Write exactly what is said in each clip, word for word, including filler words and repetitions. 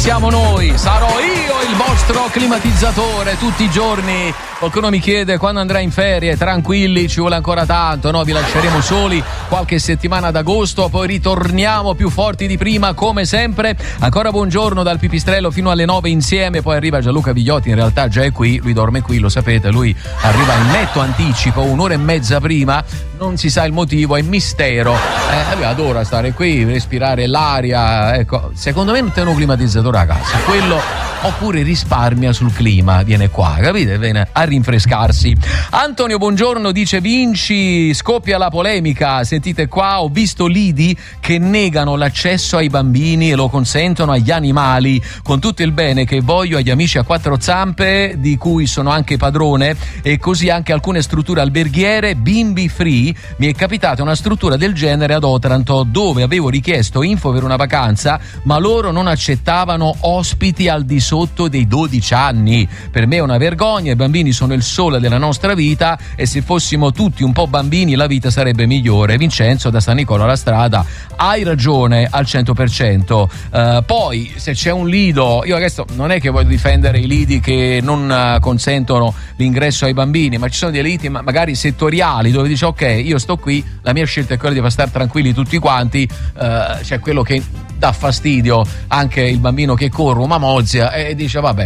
siamo noi, sarò io il vostro climatizzatore tutti i giorni. Qualcuno mi chiede quando andrà in ferie. Tranquilli, ci vuole ancora tanto, no? Vi lasceremo soli qualche settimana ad agosto, poi ritorniamo più forti di prima come sempre. Ancora buongiorno dal Pipistrello fino alle nove insieme, poi arriva Gianluca Vigliotti, in realtà già è qui, lui dorme qui, lo sapete, lui arriva in netto anticipo, un'ora e mezza prima, non si sa il motivo, è mistero. Eh, lui adora stare qui, respirare l'aria, ecco, secondo me non te un climatizzatore a casa, quello, oppure risparmia sul clima, viene qua, capite? Viene a rinfrescarsi. Antonio buongiorno dice: Vinci, scoppia la polemica, sentite qua, ho visto lidi che negano l'accesso ai bambini e lo consentono agli animali, con tutto il bene che voglio agli amici a quattro zampe di cui sono anche padrone, e così anche alcune strutture alberghiere bimbi free. Mi è capitata una struttura del genere ad Otranto, dove avevo richiesto info per una vacanza, ma loro non accettavano ospiti al di sotto dei dodici anni. Per me è una vergogna, i bambini sono il sole della nostra vita e se fossimo tutti un po' bambini la vita sarebbe migliore. Vincenzo da San Nicola alla Strada, hai ragione al cento per cento. Uh, poi se c'è un lido, io adesso non è che voglio difendere i lidi che non uh, consentono l'ingresso ai bambini, ma ci sono dei lidi magari settoriali dove dice ok, io sto qui, la mia scelta è quella di far stare tranquilli tutti quanti. Uh, c'è quello che dà fastidio, anche il bambino che corre ma mozia e dice vabbè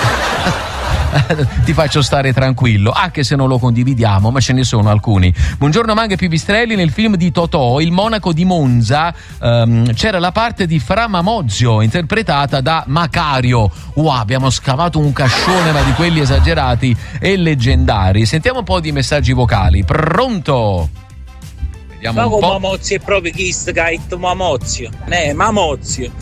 ti faccio stare tranquillo, anche se non lo condividiamo, ma ce ne sono alcuni. Buongiorno Manga e Pipistrelli, nel film di Totò, Il monaco di Monza, um, c'era la parte di Fra Mamozio interpretata da Macario. Wow, abbiamo scavato un cascione, ma di quelli esagerati e leggendari. Sentiamo un po' di messaggi vocali. Pronto? Vediamo un po'. Mamozio è proprio chi sta che Mamozio, eh, Mamozio.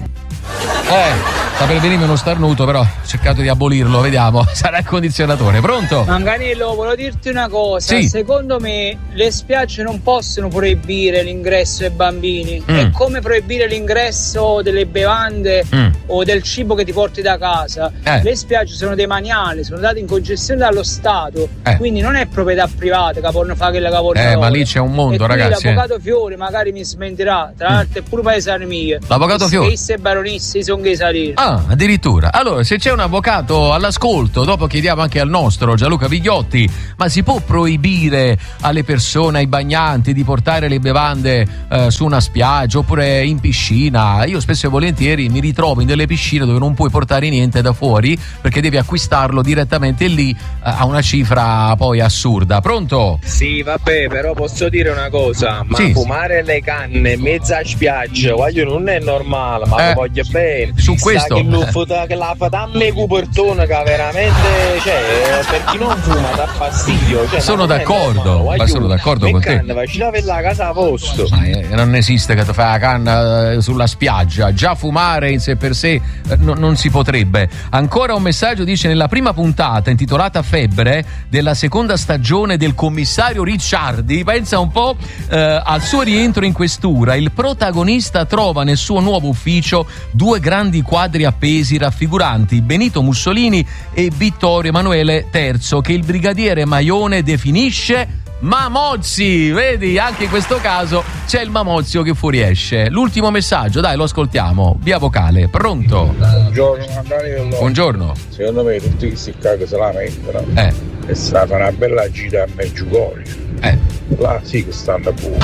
Eh, sta per venirmi uno starnuto, però ho cercato di abolirlo, vediamo, sarà il condizionatore. Pronto? Manganello, volevo dirti una cosa, sì. Secondo me le spiagge non possono proibire l'ingresso ai bambini, mm. È come proibire l'ingresso delle bevande mm. o del cibo che ti porti da casa. eh. Le spiagge sono demaniali, sono date in concessione dallo Stato, eh. quindi non è proprietà privata che possono fare quella che vogliono. Eh, ma lì c'è un mondo, e ragazzi. L'avvocato eh. Fiore magari mi smentirà, tra l'altro mm. è pure paesano mio. L'avvocato Fiore? Che baronissa, sono che salire. Ah, addirittura. Allora, se c'è un avvocato all'ascolto, dopo chiediamo anche al nostro Gianluca Vigliotti, ma si può proibire alle persone, ai bagnanti, di portare le bevande eh, su una spiaggia oppure in piscina? Io spesso e volentieri mi ritrovo in delle piscine dove non puoi portare niente da fuori perché devi acquistarlo direttamente lì eh, a una cifra poi assurda. Pronto? Sì, vabbè, però posso dire una cosa, ma sì. fumare le canne in mezzo a spiaggia, voglio, non è normale, ma eh. lo voglio bene. Su questo che, lo fota, che la fa dammi cupertone che veramente, cioè, per chi non fuma dà fastidio, cioè, sono d'accordo, ma sono d'accordo con te. Facci la la casa a posto. Ma eh, non esiste che ti fai la canna eh, sulla spiaggia, già fumare in sé per sé eh, no, non si potrebbe. Ancora un messaggio dice: nella prima puntata intitolata Febbre della seconda stagione del commissario Ricciardi, pensa un po' eh, al suo rientro in questura, il protagonista trova nel suo nuovo ufficio due grandi quadri appesi raffiguranti Benito Mussolini e Vittorio Emanuele terzo, che il brigadiere Maione definisce Mamozzi. Vedi, anche in questo caso c'è il Mamozio che fuoriesce. L'ultimo messaggio, dai, lo ascoltiamo via vocale. Pronto? Buongiorno Manganello. Buongiorno. Secondo me tutti questi qua che se la mettono eh. è stata una bella gita a Meggiugorje. Eh. Là sì che stanno buoni.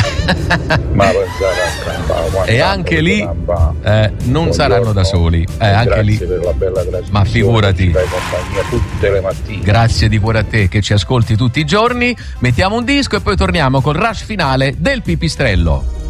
Ma pensare a campare, e anche lì eh, non saranno da soli, eh, anche lì. Per la bella trasmissione, ma figurati, fai compagnia tutte le mattine. Grazie di cuore a te che ci ascolti tutti i giorni. Mettiamo un disco e poi torniamo col rush finale del Pipistrello.